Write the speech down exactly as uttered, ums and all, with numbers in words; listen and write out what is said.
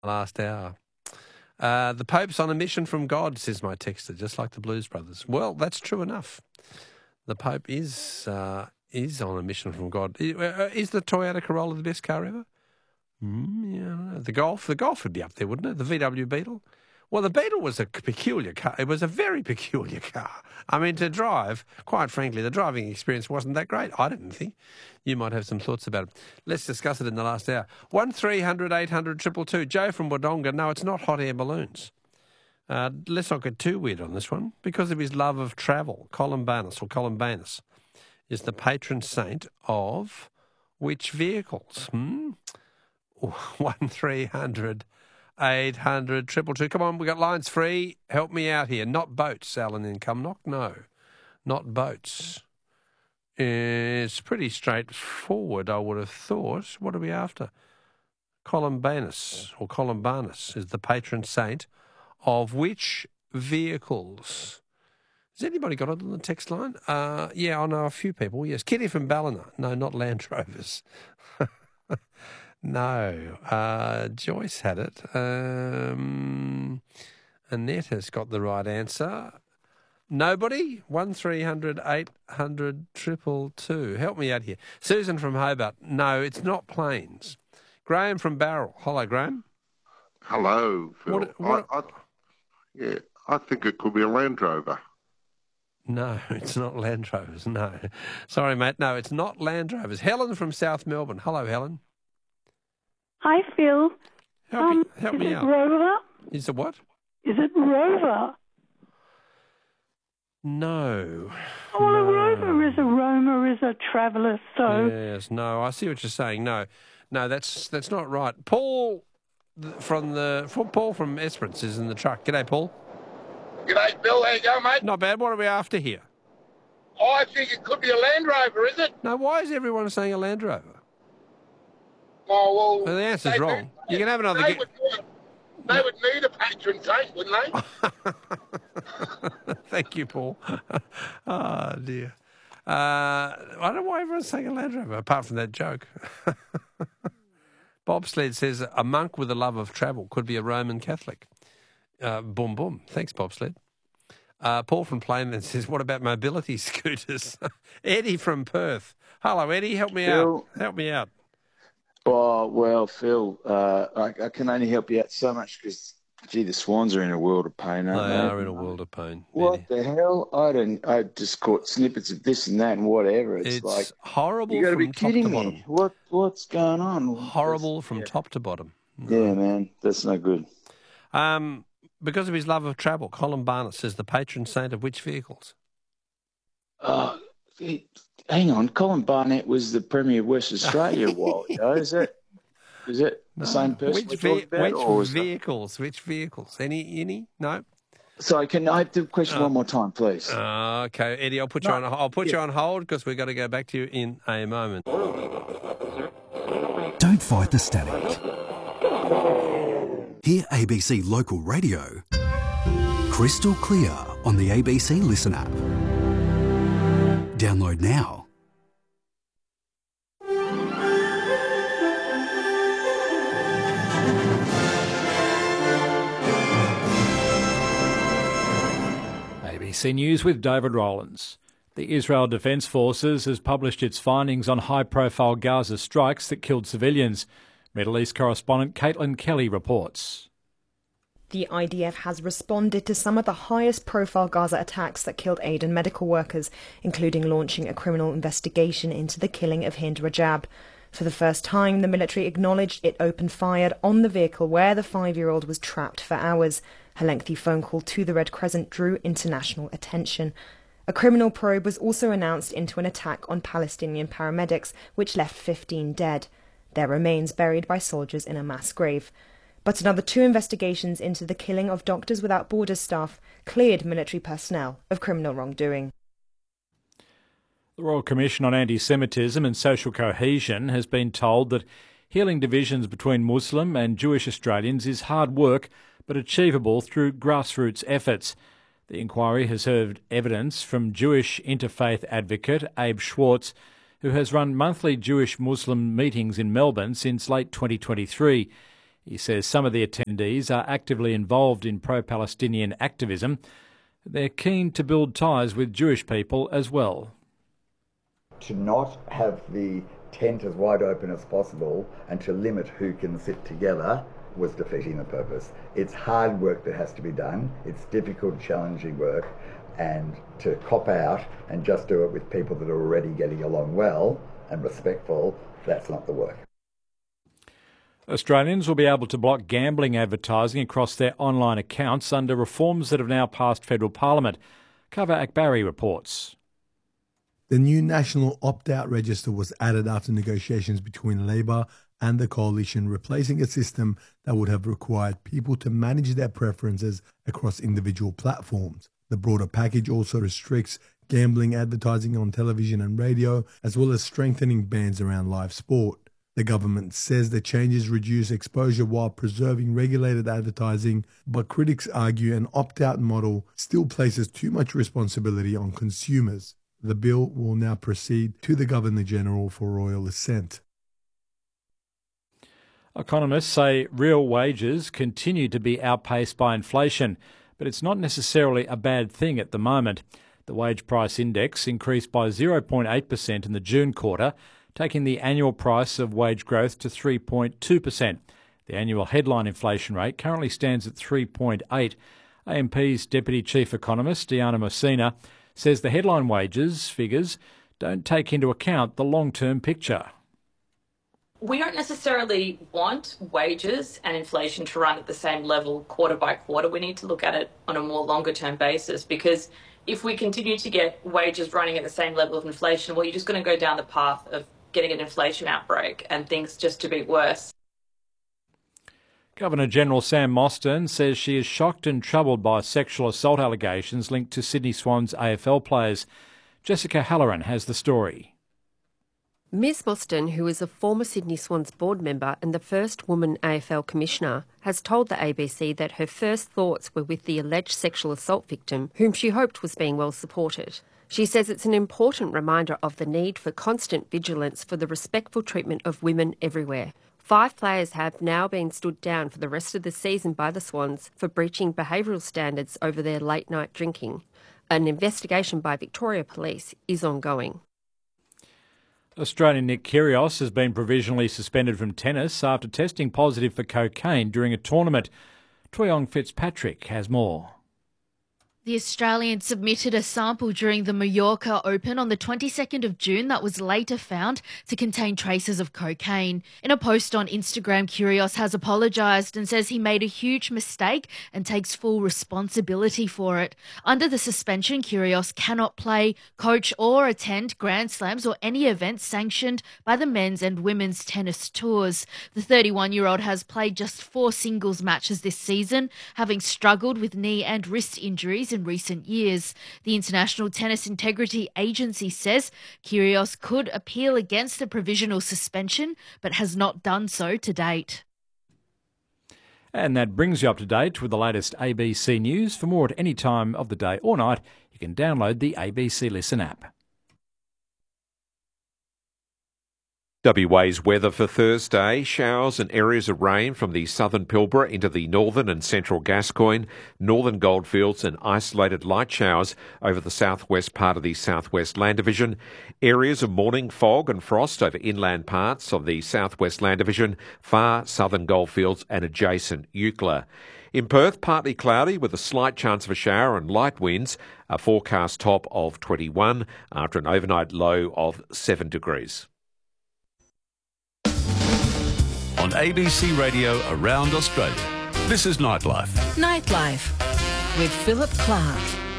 last hour. Uh, the Pope's on a mission from God, says my texter, just like the Blues Brothers. Well, that's true enough. The Pope is uh, is on a mission from God. Is the Toyota Corolla the best car ever? Mm, yeah, the Golf, the Golf would be up there, wouldn't it? The V W Beetle. Well, the Beetle was a peculiar car. It was a very peculiar car. I mean, to drive, quite frankly, the driving experience wasn't that great, I didn't think. You might have some thoughts about it. Let's discuss it in the last hour. one three hundred eight hundred two two two. Joe from Wodonga. No, it's not hot air balloons. Uh, let's not get too weird on this one. Because of his love of travel, Columbanus or Columbanus is the patron saint of which vehicles? Hmm? one three hundred eight hundred two two two. Come on, we've got lines free. Help me out here. Not boats, Alan in Cumnock. No, not boats. It's pretty straightforward, I would have thought. What are we after? Columbanus or Columbanus is the patron saint of which vehicles? Has anybody got it on the text line? Uh, yeah, I know a few people. Yes, Kitty from Ballina. No, not Land Rovers. No. Uh, Joyce had it. Um, Annette has got the right answer. Nobody? one three hundred eight hundred two two two. Help me out here. Susan from Hobart. No, it's not planes. Graham from Barrel. Hello, Graham. Hello, Phil. What, what, I, I, yeah, I think it could be a Land Rover. No, it's not Land Rovers, no. Sorry, mate. No, it's not Land Rovers. Helen from South Melbourne. Hello, Helen. Hi, Phil. Help um, me, help is me it out. Rover? Is it what? Is it Rover? No. Well, no. a Rover is a roamer, is a traveller, so... Yes, no, I see what you're saying. No, no, that's that's not right. Paul from the Paul from Esperance is in the truck. G'day, Paul. G'day, Bill. How you going, mate? Not bad. What are we after here? I think it could be a Land Rover, is it? No, why is everyone saying a Land Rover? Oh, well... Well, the answer's they- wrong. You can have another They, ge- would, they would need a patron saint, wouldn't they? Thank you, Paul. Oh, dear. Uh, I don't know why everyone's saying a Land Rover, apart from that joke. Bobsled says a monk with a love of travel could be a Roman Catholic. Uh, boom, boom. Thanks, Bobsled. Uh, Paul from Plainland says, what about mobility scooters? Eddie from Perth. Hello, Eddie. Help me Phil. out. Help me out. Oh, well, Phil, uh, I, I can only help you out so much because, gee, the Swans are in a world of pain, aren't They they? are in a world of pain. What Eddie. the hell? I don't. I just caught snippets of this and that and whatever. It's, It's like horrible you got to from be top kidding to me. bottom. What what's going on? Horrible from yeah. top to bottom. Yeah, man, that's no good. Um, because of his love of travel, Colin Barnett is the patron saint of which vehicles? Oh, he- hang on, Colin Barnett was the Premier of West Australia a while ago. Is that is that the same person Which, we're ve- talking about? which or is that- vehicles? Which vehicles? Any? Any? No. Sorry, can I have the question Uh, one more time, please? Uh, okay, Eddie, I'll put you No, on. I'll put yeah. you on hold because we've got to go back to you in a moment. Don't fight the static. Hear A B C Local Radio crystal clear on the A B C Listen app. Download now. A B C News with David Rowlands. The Israel Defence Forces has published its findings on high-profile Gaza strikes that killed civilians. Middle East correspondent Caitlin Kelly reports. The I D F has responded to some of the highest-profile Gaza attacks that killed aid and medical workers, including launching a criminal investigation into the killing of Hind Rajab. For the first time, the military acknowledged it opened fire on the vehicle where the five-year-old was trapped for hours. Her lengthy phone call to the Red Crescent drew international attention. A criminal probe was also announced into an attack on Palestinian paramedics, which left fifteen dead. Their remains buried by soldiers in a mass grave. But another two investigations into the killing of Doctors Without Borders staff cleared military personnel of criminal wrongdoing. The Royal Commission on Anti-Semitism and Social Cohesion has been told that healing divisions between Muslim and Jewish Australians is hard work but achievable through grassroots efforts. The inquiry has heard evidence from Jewish interfaith advocate Abe Schwartz, who has run monthly Jewish-Muslim meetings in Melbourne since late twenty twenty-three. He says some of the attendees are actively involved in pro-Palestinian activism. They're keen to build ties with Jewish people as well. To not have the tent as wide open as possible and to limit who can sit together was defeating the purpose. It's hard work that has to be done. It's difficult, challenging work, and to cop out and just do it with people that are already getting along well and respectful, that's not the work. Australians will be able to block gambling advertising across their online accounts under reforms that have now passed federal parliament. Kava Akbari reports. The new national opt-out register was added after negotiations between Labor and the coalition, replacing a system that would have required people to manage their preferences across individual platforms. The broader package also restricts gambling advertising on television and radio, as well as strengthening bans around live sport. The government says the changes reduce exposure while preserving regulated advertising, but critics argue an opt-out model still places too much responsibility on consumers. The bill will now proceed to the Governor-General for royal assent. Economists say real wages continue to be outpaced by inflation, but it's not necessarily a bad thing at the moment. The wage price index increased by zero point eight percent in the June quarter, taking the annual price of wage growth to three point two percent. The annual headline inflation rate currently stands at three point eight. A M P's Deputy Chief Economist, Diana Messina, says the headline wages figures don't take into account the long-term picture. We don't necessarily want wages and inflation to run at the same level quarter by quarter. We need to look at it on a more longer term basis, because if we continue to get wages running at the same level of inflation, well, you're just going to go down the path of getting an inflation outbreak and things just to be worse. Governor-General Sam Mostyn says she is shocked and troubled by sexual assault allegations linked to Sydney Swans A F L players. Jessica Halloran has the story. Miz Mostyn, who is a former Sydney Swans board member and the first woman A F L commissioner, has told the A B C that her first thoughts were with the alleged sexual assault victim, whom she hoped was being well supported. She says it's an important reminder of the need for constant vigilance for the respectful treatment of women everywhere. Five players have now been stood down for the rest of the season by the Swans for breaching behavioural standards over their late-night drinking. An investigation by Victoria Police is ongoing. Australian Nick Kyrgios has been provisionally suspended from tennis after testing positive for cocaine during a tournament. Toyong Fitzpatrick has more. The Australian submitted a sample during the Mallorca Open on the twenty-second of June that was later found to contain traces of cocaine. In a post on Instagram, Kyrgios has apologised and says he made a huge mistake and takes full responsibility for it. Under the suspension, Kyrgios cannot play, coach or attend Grand Slams or any events sanctioned by the men's and women's tennis tours. The thirty-one-year-old has played just four singles matches this season, having struggled with knee and wrist injuries in recent years. The International Tennis Integrity Agency says Kyrgios could appeal against the provisional suspension, but has not done so to date. And that brings you up to date with the latest A B C News. For more at any time of the day or night, you can download the A B C Listen app. W A's weather for Thursday. Showers and areas of rain from the southern Pilbara into the northern and central Gascoyne, northern Goldfields and isolated light showers over the southwest part of the southwest Land Division. Areas of morning fog and frost over inland parts of the southwest Land Division, far southern Goldfields and adjacent Eucla. In Perth, partly cloudy with a slight chance of a shower and light winds, a forecast top of twenty-one after an overnight low of seven degrees. On A B C Radio around Australia, this is Nightlife. Nightlife with Philip Clark.